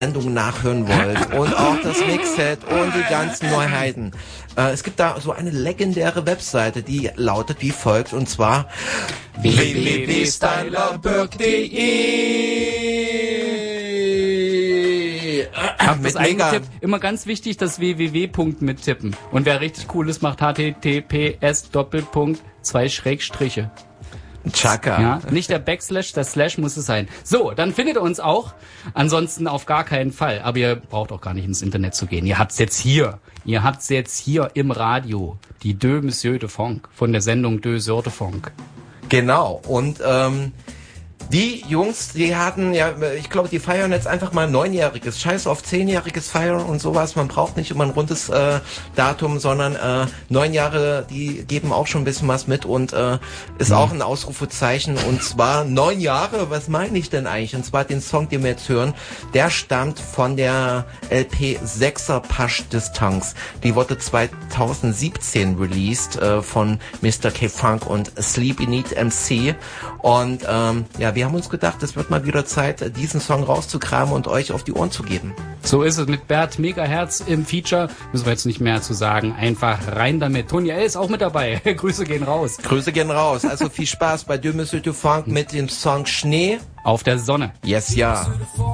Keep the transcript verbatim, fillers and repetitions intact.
Sendung nachhören wollt und auch das Mixset und die ganzen Neuheiten. Äh, es gibt da so eine legendäre Webseite, die lautet wie folgt, und zwar w w w punkt stylerberg punkt d e. Hab das eingetippt. Immer ganz wichtig, das w w w Punkt mittippen. Und wer richtig cool ist, macht h t t p s Doppelpunkt zwei Schrägstriche. Chaka. Ja, nicht der Backslash, der Slash muss es sein. So, dann findet ihr uns auch. Ansonsten auf gar keinen Fall. Aber ihr braucht auch gar nicht ins Internet zu gehen. Ihr habt's jetzt hier. Ihr habt's jetzt hier im Radio. Die Deux Monsieur de Funk von der Sendung Deux Sœurs de Funk. Genau. Und ähm, die Jungs, die hatten ja, ich glaube, die feiern jetzt einfach mal neunjähriges. Scheiß auf zehnjähriges Feiern und sowas. Man braucht nicht immer ein rundes äh, Datum, sondern äh, neun Jahre, die geben auch schon ein bisschen was mit und äh, ist mhm. auch ein Ausrufezeichen. Und zwar neun Jahre, was meine ich denn eigentlich? Und zwar den Song, den wir jetzt hören, der stammt von der L P sechser Pasch Distanz. Die wurde zweitausendsiebzehn released äh, von Mister K-Funk und Sleepy Need M C. Und ähm, ja, wir haben uns gedacht, es wird mal wieder Zeit, diesen Song rauszukramen und euch auf die Ohren zu geben. So ist es mit Bert Megahertz im Feature. Müssen wir jetzt nicht mehr zu sagen. Einfach rein damit. Tony L. ist auch mit dabei. Grüße gehen raus. Grüße gehen raus. Also viel Spaß bei Deux Monsieur de Funk mit dem Song Schnee auf der Sonne. Yes, ja.